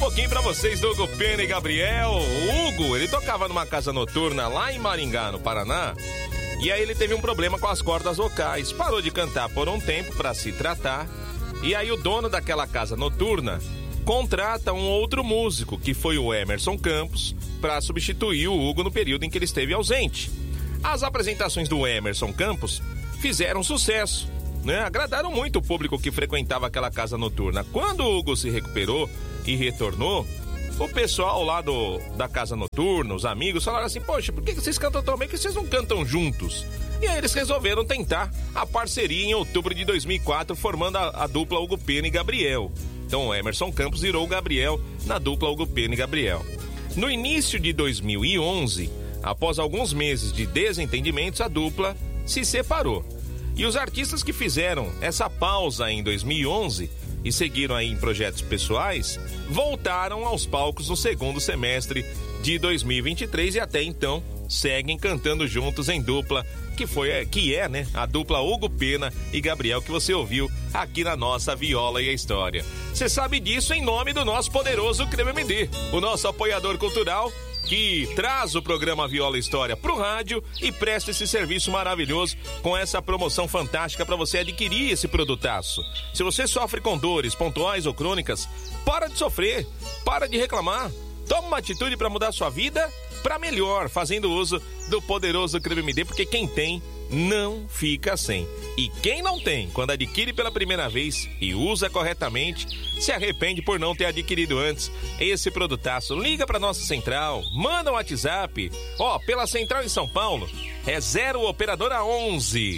pouquinho pra vocês do Hugo Pena e Gabriel. O Hugo, ele tocava numa casa noturna lá em Maringá, no Paraná. E aí ele teve um problema com as cordas vocais. Parou de cantar por um tempo pra se tratar. E aí o dono daquela casa noturna contrata um outro músico, que foi o Emerson Campos, pra substituir o Hugo no período em que ele esteve ausente. As apresentações do Emerson Campos fizeram sucesso, né? Agradaram muito o público que frequentava aquela casa noturna. Quando o Hugo se recuperou e retornou, o pessoal lá da casa noturna, os amigos, falaram assim: poxa, por que vocês cantam tão bem que vocês não cantam juntos? E aí eles resolveram tentar a parceria em outubro de 2004, formando a dupla Hugo Pena e Gabriel. Então o Emerson Campos virou o Gabriel na dupla Hugo Pena e Gabriel. No início de 2011, após alguns meses de desentendimentos, a dupla se separou. E os artistas que fizeram essa pausa em 2011 e seguiram aí em projetos pessoais, voltaram aos palcos no segundo semestre de 2023 e até então seguem cantando juntos em dupla, que é, né, a dupla Hugo Pena e Gabriel, que você ouviu aqui na nossa Viola e a História. Você sabe disso em nome do nosso poderoso Creme MD, o nosso apoiador cultural, que traz o programa Viola História pro rádio e presta esse serviço maravilhoso com essa promoção fantástica para você adquirir esse produtaço. Se você sofre com dores pontuais ou crônicas, para de sofrer, para de reclamar. Toma uma atitude para mudar sua vida para melhor, fazendo uso do poderoso Creme MD, porque quem tem não fica sem. E quem não tem, quando adquire pela primeira vez e usa corretamente, se arrepende por não ter adquirido antes esse produtaço. Liga para nossa central, manda um WhatsApp. Pela central em São Paulo, é 0 operadora 11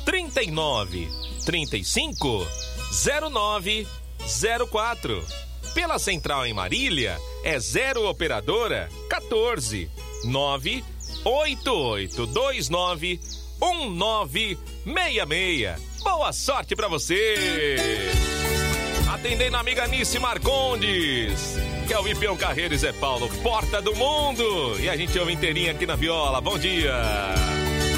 39 35 09 04. Pela central em Marília, é 0 operadora 14 98829 1966. Boa sorte pra você! Atendendo a amiga Nice Marcondes, que é o Vipião Carreiro e Zé Paulo, Porta do Mundo. E a gente ouve inteirinha aqui na Viola. Bom dia!